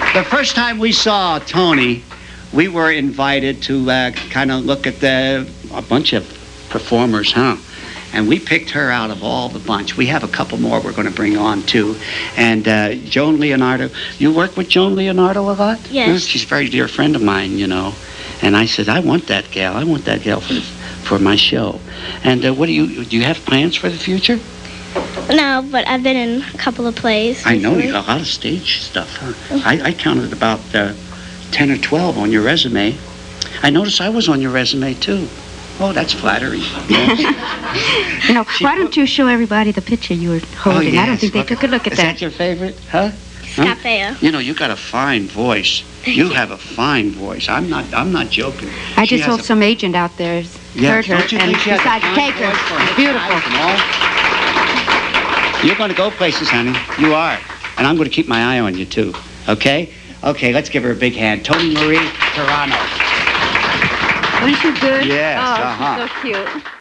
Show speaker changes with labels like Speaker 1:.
Speaker 1: The first time we saw Tony, we were invited to kind of look at a bunch of performers, And we picked her out of all the bunch. We have a couple more we're going to bring on, too. And Joan Leonardo. You work with Joan Leonardo a lot?
Speaker 2: Yes.
Speaker 1: She's a very dear friend of mine, And I said, I want that gal. I want that gal for my show. And what do you have plans for the future?
Speaker 2: No, but I've been in a couple of plays recently.
Speaker 1: I know you got a lot of stage stuff, huh? I counted about 10 or 12 on your resume. I noticed I was on your resume, too. Oh, that's flattering.
Speaker 3: Why don't you show everybody the picture you were holding?
Speaker 1: Yes.
Speaker 3: I don't think they took a look at that.
Speaker 1: Is that your favorite, huh?
Speaker 2: Scott Baio.
Speaker 1: You got a fine voice. You have a fine voice. I'm not joking.
Speaker 3: I just hope some agent out there heard her and decided to take her. Beautiful.
Speaker 1: You're going to go places, honey. You are. And I'm going to keep my eye on you, too. Okay? Okay, let's give her a big hand. Tony Marie Toronto.
Speaker 3: Wasn't she good?
Speaker 1: Yes,
Speaker 3: Oh, she's so cute.